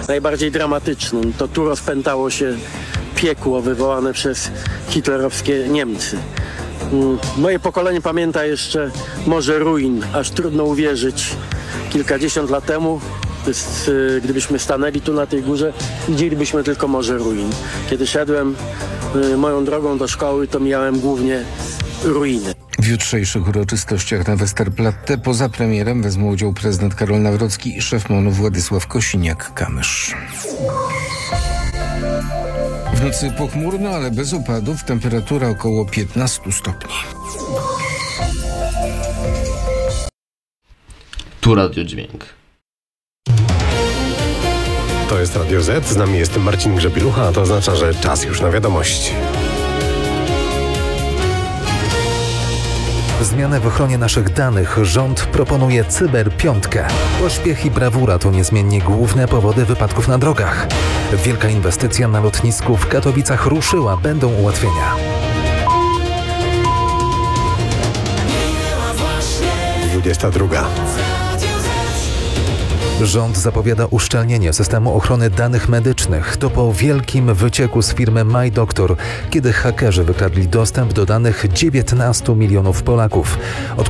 najbardziej dramatycznym. To tu rozpętało się piekło wywołane przez hitlerowskie Niemcy. Moje pokolenie pamięta jeszcze Morze Ruin, aż trudno uwierzyć. Kilkadziesiąt lat temu, gdybyśmy stanęli tu na tej górze, widzielibyśmy tylko Morze Ruin. Kiedy szedłem moją drogą do szkoły, to mijałem głównie ruiny. W jutrzejszych uroczystościach na Westerplatte poza premierem wezmą udział prezydent Karol Nawrocki i szef MON-u Władysław Kosiniak-Kamysz. W nocy pochmurno, ale bez opadów, temperatura około 15 stopni. Tu Radio Dźwięk. To jest Radio Z, z nami jest Marcin Grzebilucha, a to oznacza, że czas już na wiadomości. Zmianę w ochronie naszych danych. Rząd proponuje cyberpiątkę. Pośpiech i brawura to niezmiennie główne powody wypadków na drogach. Wielka inwestycja na lotnisku w Katowicach ruszyła. Będą ułatwienia. 22. Rząd zapowiada uszczelnienie systemu ochrony danych medycznych. To po wielkim wycieku z firmy MyDoctor, kiedy hakerzy wykradli dostęp do danych 19 milionów Polaków.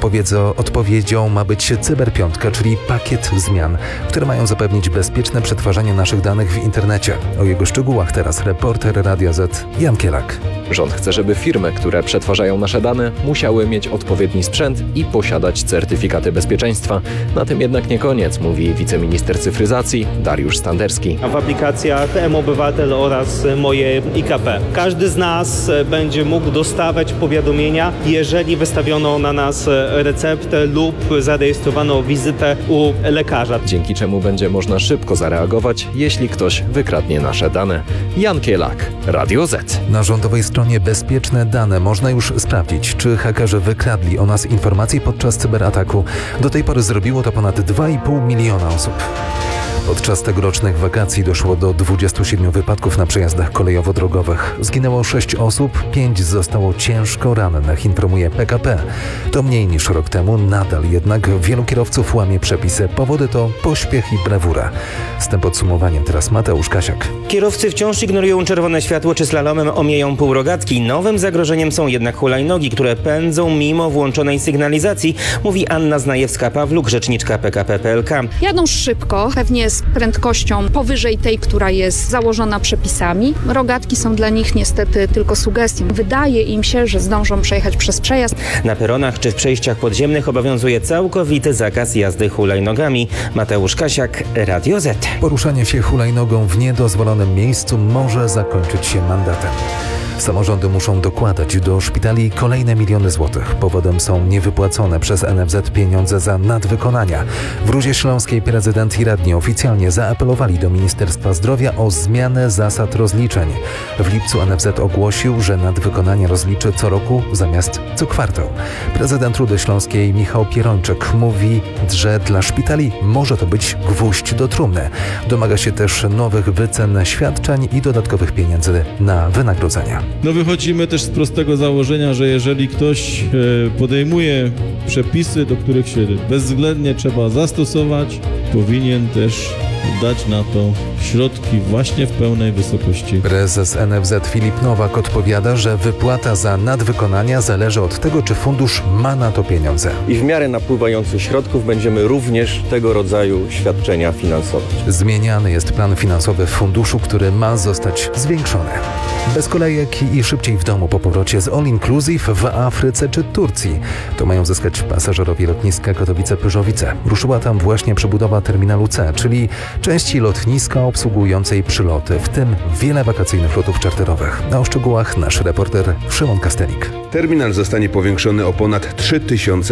Odpowiedzią ma być cyberpiątka, czyli pakiet zmian, które mają zapewnić bezpieczne przetwarzanie naszych danych w internecie. O jego szczegółach teraz reporter Radia Z Jan Kielak. Rząd chce, żeby firmy, które przetwarzają nasze dane, musiały mieć odpowiedni sprzęt i posiadać certyfikaty bezpieczeństwa. Na tym jednak nie koniec, mówi wiceminister cyfryzacji Dariusz Standerski. W aplikacjach mObywatel oraz Moje IKP. Każdy z nas będzie mógł dostawać powiadomienia, jeżeli wystawiono na nas receptę lub zarejestrowano wizytę u lekarza. Dzięki czemu będzie można szybko zareagować, jeśli ktoś wykradnie nasze dane. Jan Kielak, Radio Z. Na rządowej stronie Bezpieczne Dane można już sprawdzić, czy hakerzy wykradli o nas informacji podczas cyberataku. Do tej pory zrobiło to ponad 2,5 miliona osób. Podczas tegorocznych wakacji doszło do 27 wypadków na przejazdach kolejowo-drogowych. Zginęło 6 osób, 5 zostało ciężko rannych, informuje PKP. To mniej niż rok temu, nadal jednak wielu kierowców łamie przepisy. Powody to pośpiech i brawura. Z tym podsumowaniem teraz Mateusz Kasiak. Kierowcy wciąż ignorują czerwone światło czy slalomem omijają półrogatki. Nowym zagrożeniem są jednak hulajnogi, które pędzą mimo włączonej sygnalizacji, mówi Anna Znajewska-Pawluk, rzeczniczka PKP PLK. Jadą szybko, pewnie z prędkością powyżej tej, która jest założona przepisami. Rogatki są dla nich niestety tylko sugestią. Wydaje im się, że zdążą przejechać przez przejazd. Na peronach czy w przejściach podziemnych obowiązuje całkowity zakaz jazdy hulajnogami. Mateusz Kasiak, Radio Z. Poruszanie się hulajnogą w niedozwolonym miejscu może zakończyć się mandatem. Samorządy muszą dokładać do szpitali kolejne miliony złotych. Powodem są niewypłacone przez NFZ pieniądze za nadwykonania. W Rudzie Śląskiej prezydent i radni oficjalnie zaapelowali do Ministerstwa Zdrowia o zmianę zasad rozliczeń. W lipcu NFZ ogłosił, że nadwykonania rozliczy co roku zamiast co kwartał. Prezydent Rudy Śląskiej Michał Pierończyk mówi, że dla szpitali może to być gwóźdź do trumny. Domaga się też nowych wycen świadczeń i dodatkowych pieniędzy na wynagrodzenia. Wychodzimy też z prostego założenia, że jeżeli ktoś podejmuje przepisy, do których się bezwzględnie trzeba zastosować, powinien też dać na to środki właśnie w pełnej wysokości. Prezes NFZ Filip Nowak odpowiada, że wypłata za nadwykonania zależy od tego, czy fundusz ma na to pieniądze. I w miarę napływających środków będziemy również tego rodzaju świadczenia finansować. Zmieniany jest plan finansowy w funduszu, który ma zostać zwiększony. Bez kolejek i szybciej w domu po powrocie z All Inclusive w Afryce czy Turcji. To mają zyskać pasażerowie lotniska Katowice-Pyrzowice. Ruszyła tam właśnie przebudowa terminalu C, czyli części lotniska obsługującej przyloty, w tym wiele wakacyjnych lotów czarterowych. A o szczegółach nasz reporter Szymon Kastelik. Terminal zostanie powiększony o ponad 3000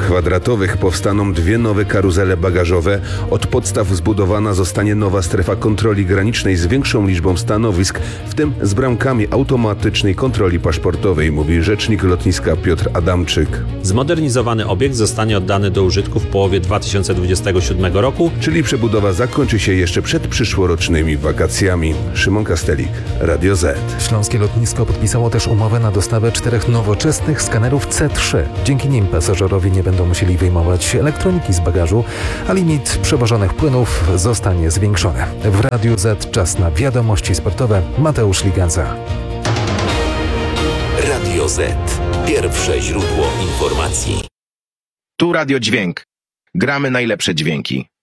m2. Powstaną 2 nowe karuzele bagażowe. Od podstaw zbudowana zostanie nowa strefa kontroli granicznej z większą liczbą stanowisk, w tym z bramkami automatycznej kontroli paszportowej, mówi rzecznik lotniska Piotr Adamczyk. Zmodernizowany obiekt zostanie oddany do użytku w połowie 2027 roku. Czyli przebudowa zakończy się jeszcze przed przyszłą przyszłorocznymi wakacjami. Szymon Kastelik, Radio Z. Śląskie lotnisko podpisało też umowę na dostawę 4 nowoczesnych skanerów C3. Dzięki nim pasażerowie nie będą musieli wyjmować elektroniki z bagażu, a limit przewożonych płynów zostanie zwiększony. W Radiu Z czas na wiadomości sportowe. Mateusz Liganza. Radio Z. Pierwsze źródło informacji. Tu Radio Dźwięk. Gramy najlepsze dźwięki.